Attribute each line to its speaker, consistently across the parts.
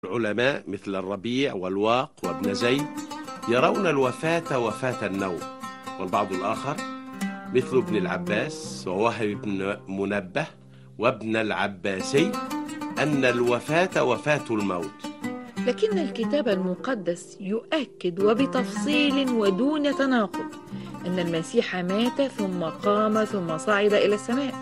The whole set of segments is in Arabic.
Speaker 1: العلماء مثل الربيع والواق وابن زيد يرون الوفاة وفاة النوم، والبعض الآخر مثل ابن العباس ووهب بن منبه وابن العباسي أن الوفاة وفاة الموت.
Speaker 2: لكن الكتاب المقدس يؤكد وبتفصيل ودون تناقض أن المسيح مات ثم قام ثم صعد إلى السماء،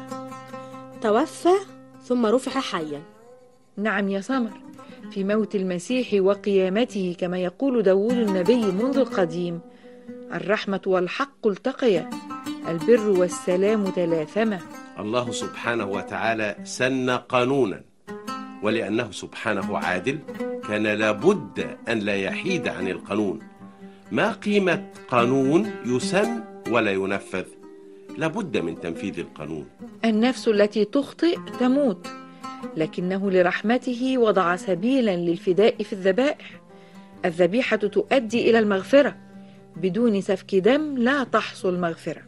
Speaker 3: توفى ثم رفع حيا.
Speaker 2: نعم يا سمر، في موت المسيح وقيامته كما يقول داود النبي منذ القديم: الرحمة والحق التقيا، البر والسلام تلاثما.
Speaker 1: الله سبحانه وتعالى سن قانونا، ولأنه سبحانه عادل كان لابد أن لا يحيد عن القانون. ما قيمة قانون يسن ولا ينفذ؟ لابد من تنفيذ القانون.
Speaker 2: النفس التي تخطئ تموت، لكنه لرحمته وضع سبيلا للفداء في الذبائح. الذبيحة تؤدي إلى المغفرة، بدون سفك دم لا تحصل مغفرة.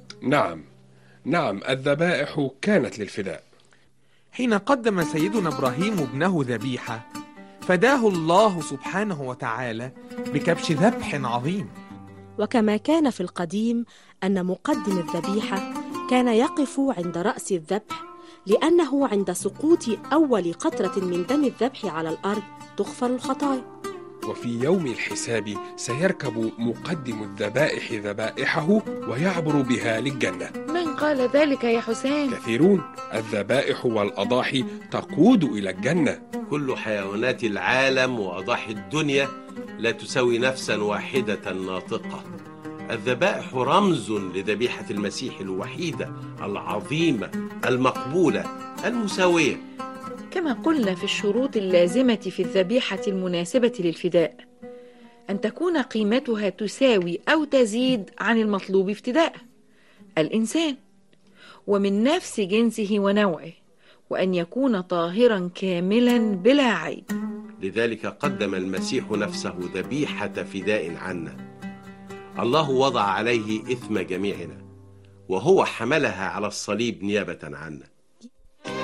Speaker 4: نعم، الذبائح كانت للفداء.
Speaker 5: حين قدم سيدنا إبراهيم ابنه ذبيحة، فداه الله سبحانه وتعالى بكبش ذبح عظيم.
Speaker 3: وكما كان في القديم أن مقدم الذبيحة كان يقف عند رأس الذبح، لأنه عند سقوط أول قطرة من دم الذبح على الأرض تغفر الخطايا.
Speaker 4: وفي يوم الحساب سيركب مقدم الذبائح ذبائحه ويعبر بها للجنة.
Speaker 2: من قال ذلك يا حسين؟
Speaker 4: كثيرون. الذبائح والأضاحي تقود إلى الجنة.
Speaker 1: كل حيوانات العالم وأضاحي الدنيا لا تساوي نفسا واحدة ناطقة. الذبائح رمز لذبيحة المسيح الوحيدة العظيمة المقبولة المساوية.
Speaker 2: كما قلنا في الشروط اللازمة في الذبيحة المناسبة للفداء، أن تكون قيمتها تساوي أو تزيد عن المطلوب افتداء الإنسان، ومن نفس جنسه ونوعه، وأن يكون طاهرا كاملا بلا عيب.
Speaker 1: لذلك قدم المسيح نفسه ذبيحة فداء عنا. الله وضع عليه إثم جميعنا، وهو حملها على الصليب نيابة عنا.